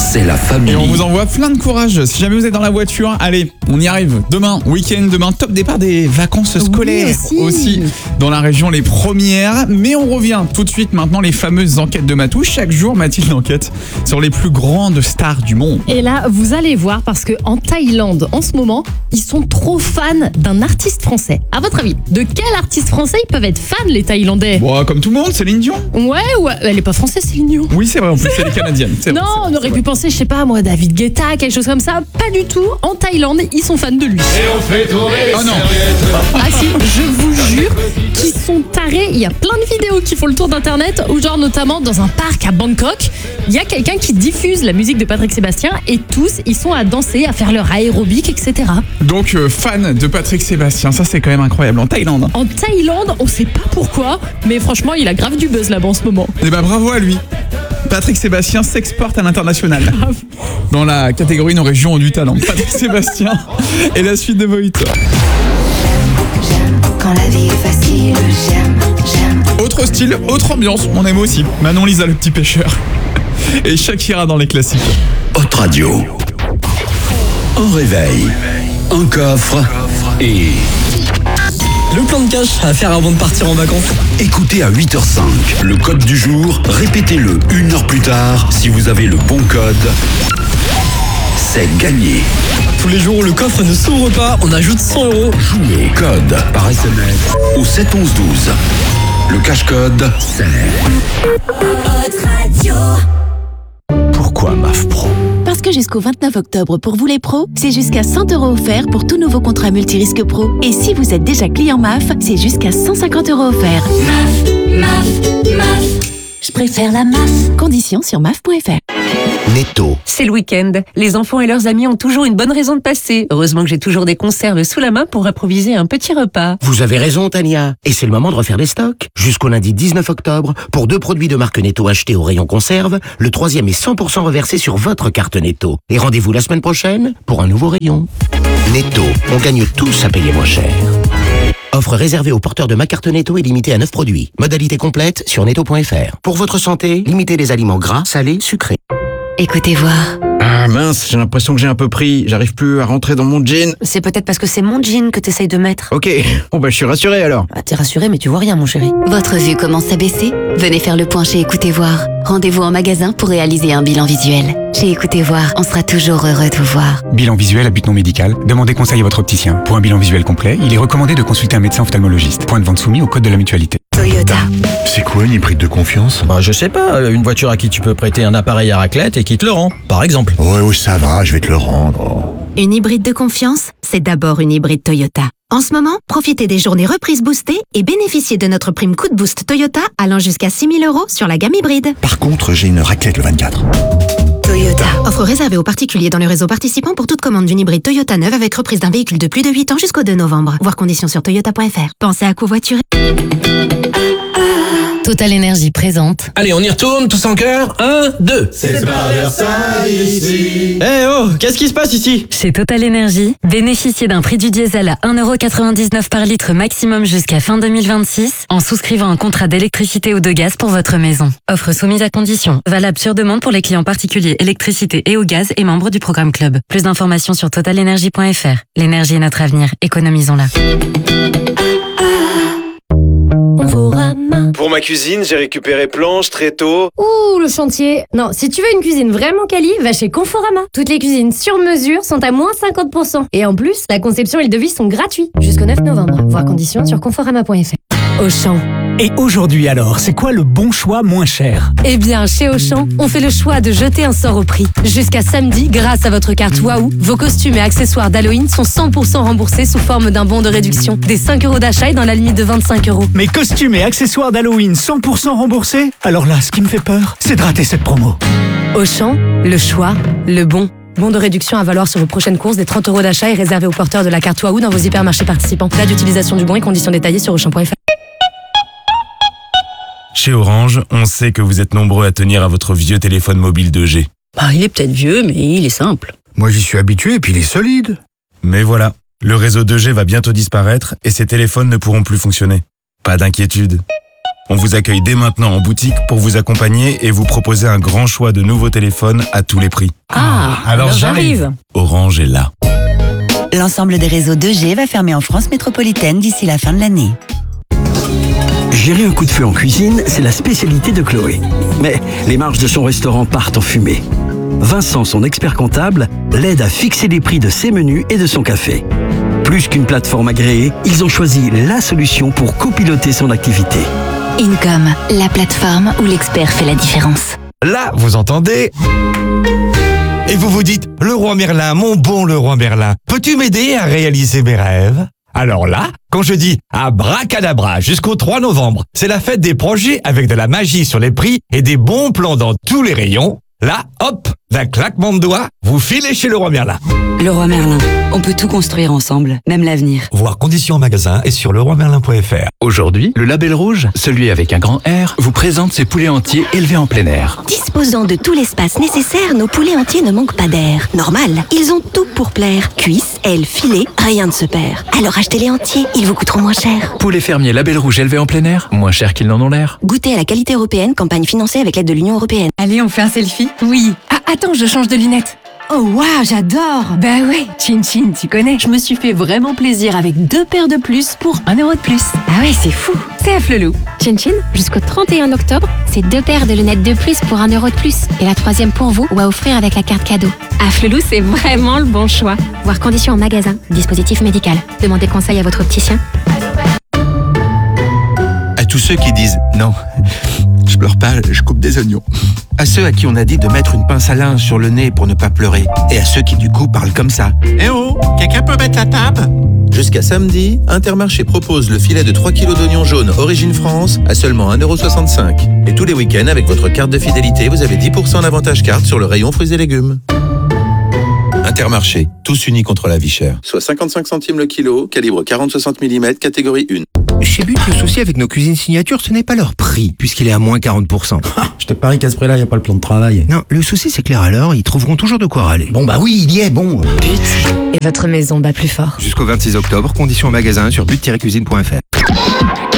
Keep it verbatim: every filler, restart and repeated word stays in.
c'est la famille. Et on vous envoie plein de courage. Si jamais vous êtes dans la voiture, allez, on y arrive. Demain, week-end, demain, top départ des vacances scolaires oui, aussi. aussi dans la région, les premières. Mais on revient tout de suite maintenant, les fameuses enquêtes de Matou. Chaque jour, Mathilde enquête sur les plus grandes stars du monde. Et là, vous allez voir, parce qu'en Thaïlande, en ce moment, ils sont trop fans d'un artiste français. À votre avis, de quel artiste français ils peuvent être fans, les Thaïlandais? Bon, comme tout le monde, Céline Dion. Ouais, ouais, elle est pas française, Céline Dion. Oui, c'est vrai, en plus, elle est canadienne. C'est Non, vrai, c'est on vrai, aurait c'est pu vrai. penser, je sais pas moi, David Guetta, quelque chose comme ça. Pas du tout. En Thaïlande, ils sont fans de lui. Oh non. Ah si, je vous jure qu'ils sont tarés. Il y a plein de vidéos qui font le tour d'internet, ou genre notamment dans un parc à Bangkok, il y a quelqu'un qui diffuse la musique de Patrick Sébastien et tous, ils sont à danser, à faire leur aérobic, et cetera. Donc, euh, fan de Patrick Sébastien, ça c'est quand même incroyable. En Thaïlande. En Thaïlande, on sait pas pourquoi, mais franchement, il a grave du buzz là-bas en ce moment. Et bah bravo à lui. Patrick Sébastien s'exporte à l'international. Dans la catégorie nos régions ont du talent. Patrick Sébastien et la suite de Voit. J'aime quand la vie est facile, j'aime, j'aime. Autre style, autre ambiance, on aime aussi. Manon Lisa le petit pêcheur. Et Shakira dans les classiques. Hot Radio. Un réveil, un coffre et... Le plan de cash à faire avant de partir en vacances. Écoutez à huit heures cinq le code du jour, répétez-le une heure plus tard. Si vous avez le bon code, c'est gagné. Tous les jours où le coffre ne s'ouvre pas, on ajoute cent euros. Jouez code par S M S au sept onze douze. Le cash code, c'est... Pourquoi M A F Pro? Parce que jusqu'au vingt-neuf octobre, pour vous les pros, c'est jusqu'à cent euros offerts pour tout nouveau contrat multirisque pro. Et si vous êtes déjà client M A F, c'est jusqu'à cent cinquante euros offerts. M A F, M A F, M A F. Je préfère la M A F. Conditions sur M A F point F R. Netto. C'est le week-end. Les enfants et leurs amis ont toujours une bonne raison de passer. Heureusement que j'ai toujours des conserves sous la main pour improviser un petit repas. Vous avez raison, Tania. Et c'est le moment de refaire des stocks. Jusqu'au lundi dix-neuf octobre, pour deux produits de marque Netto achetés au rayon conserve, le troisième est cent pour cent reversé sur votre carte Netto. Et rendez-vous la semaine prochaine pour un nouveau rayon. Netto, on gagne tous à payer moins cher. Offre réservée aux porteurs de ma carte Netto et limitée à neuf produits. Modalité complète sur netto point F R. Pour votre santé, limitez les aliments gras, salés, sucrés. Écoutez voir. Ah mince, j'ai l'impression que j'ai un peu pris. J'arrive plus à rentrer dans mon jean. C'est peut-être parce que c'est mon jean que t'essayes de mettre. Ok, bon bah je suis rassuré alors. Ah, t'es rassuré mais tu vois rien mon chéri. Votre vue commence à baisser? Venez faire le point chez Écoutez voir. Rendez-vous en magasin pour réaliser un bilan visuel. Chez Écoutez voir, on sera toujours heureux de vous voir. Bilan visuel à but non médical. Demandez conseil à votre opticien. Pour un bilan visuel complet, il est recommandé de consulter un médecin ophtalmologiste. Point de vente soumis au code de la mutualité. Toyota. C'est quoi une hybride de confiance? Bah je sais pas, une voiture à qui tu peux prêter un appareil à raclette et qui te le rend, par exemple. Ouais, oui, ça va, je vais te le rendre. Une hybride de confiance, c'est d'abord une hybride Toyota. En ce moment, profitez des journées reprises boostées et bénéficiez de notre prime coup de boost Toyota allant jusqu'à six mille euros sur la gamme hybride. Par contre, j'ai une raclette le vingt-quatre. Toyota. Offre réservée aux particuliers dans le réseau participant pour toute commande d'une hybride Toyota neuve avec reprise d'un véhicule de plus de huit ans jusqu'au deux novembre. Voir conditions sur toyota point F R. Pensez à covoiturer. Total Énergie présente. Allez, on y retourne, tous en cœur. Un, deux. C'est pas Versailles ici. Eh oh, qu'est-ce qui se passe ici? Chez Total Énergie, bénéficiez d'un prix du diesel à un euro quatre-vingt-dix-neuf par litre maximum jusqu'à fin deux mille vingt-six en souscrivant un contrat d'électricité ou de gaz pour votre maison. Offre soumise à condition. Valable sur demande pour les clients particuliers électricité et au gaz et membres du programme Club. Plus d'informations sur total énergie point F R. L'énergie est notre avenir. Économisons-la. Pour ma cuisine, j'ai récupéré planches, tréteaux. Ouh, le chantier. Non, si tu veux une cuisine vraiment quali, va chez Conforama. Toutes les cuisines sur mesure sont à moins cinquante pour cent. Et en plus, la conception et le devis sont gratuits. Jusqu'au neuf novembre. Voir conditions sur conforama point F R. Auchan. Et aujourd'hui alors, c'est quoi le bon choix moins cher? Eh bien, chez Auchan, on fait le choix de jeter un sort au prix. Jusqu'à samedi, grâce à votre carte Waouh, vos costumes et accessoires d'Halloween sont cent pour cent remboursés sous forme d'un bon de réduction. Des cinq euros d'achat et dans la limite de vingt-cinq euros. Mes costumes et accessoires d'Halloween cent pour cent remboursés? Alors là, ce qui me fait peur, c'est de rater cette promo. Auchan, le choix, le bon. Bon de réduction à valoir sur vos prochaines courses. Des trente euros d'achat et réservé aux porteurs de la carte Waouh dans vos hypermarchés participants. Date d'utilisation du bon et conditions détaillées sur auchan point F R. Chez Orange, on sait que vous êtes nombreux à tenir à votre vieux téléphone mobile deux G. Bah, il est peut-être vieux, mais il est simple. Moi, j'y suis habitué et puis il est solide. Mais voilà, le réseau deux G va bientôt disparaître et ces téléphones ne pourront plus fonctionner. Pas d'inquiétude. On vous accueille dès maintenant en boutique pour vous accompagner et vous proposer un grand choix de nouveaux téléphones à tous les prix. Ah, alors j'arrive. Orange est là. L'ensemble des réseaux deux G va fermer en France métropolitaine d'ici la fin de l'année. Gérer un coup de feu en cuisine, c'est la spécialité de Chloé. Mais les marges de son restaurant partent en fumée. Vincent, son expert comptable, l'aide à fixer les prix de ses menus et de son café. Plus qu'une plateforme agréée, ils ont choisi la solution pour copiloter son activité. Income, la plateforme où l'expert fait la différence. Là, vous entendez ? Et vous vous dites, Leroy Merlin, mon bon Leroy Merlin, peux-tu m'aider à réaliser mes rêves ? Alors là, quand je dis abracadabra jusqu'au trois novembre, c'est la fête des projets avec de la magie sur les prix et des bons plans dans tous les rayons. Là, hop, d'un claquement de doigts, vous filez chez Leroy Merlin. Leroy Merlin, on peut tout construire ensemble, même l'avenir. Voir conditions en magasin et sur leroy merlin point f r. Aujourd'hui, le label rouge, celui avec un grand R, vous présente ses poulets entiers élevés en plein air. Disposant de tout l'espace nécessaire, nos poulets entiers ne manquent pas d'air. Normal, ils ont tout pour plaire. Cuisses, ailes, filets, rien ne se perd. Alors achetez-les entiers, ils vous coûteront moins cher. Poulets fermiers label rouge élevés en plein air, moins cher qu'ils n'en ont l'air. Goûtez à la qualité européenne, campagne financée avec l'aide de l'Union européenne. Allez, on fait un selfie ? Oui. Ah, attends, je change de lunettes. Oh waouh, j'adore! Bah ouais, Chin Chin, tu connais. Je me suis fait vraiment plaisir avec deux paires de plus pour un euro de plus. Ah ouais, c'est fou! C'est à Flelou. Chin Chin, jusqu'au trente et un octobre, c'est deux paires de lunettes de plus pour un euro de plus. Et la troisième pour vous ou à offrir avec la carte cadeau. À Flelou, c'est vraiment le bon choix. Voir conditions en magasin. Dispositif médical. Demandez conseil à votre opticien. À tous ceux qui disent non, je pleure pas, je coupe des oignons. À ceux à qui on a dit de mettre une pince à linge sur le nez pour ne pas pleurer. Et à ceux qui du coup parlent comme ça. Eh oh, quelqu'un peut mettre la table ? Jusqu'à samedi, Intermarché propose le filet de trois kilos d'oignons jaunes Origine France à seulement un euro soixante-cinq. Et tous les week-ends, avec votre carte de fidélité, vous avez dix pour cent d'avantage carte sur le rayon fruits et légumes. Intermarché, tous unis contre la vie chère. Soit cinquante-cinq centimes le kilo, calibre quarante à soixante millimètres, catégorie un. Chez But, le souci avec nos cuisines signature, ce n'est pas leur prix, puisqu'il est à moins quarante pour cent. Je te parie qu'à ce prix-là, il n'y a pas le plan de travail. Non, le souci c'est que les râleurs, ils trouveront toujours de quoi râler. Bon bah oui, il y est, bon. Et votre maison bat plus fort. Jusqu'au vingt-six octobre, conditions en magasin sur but tiret cuisine point f r.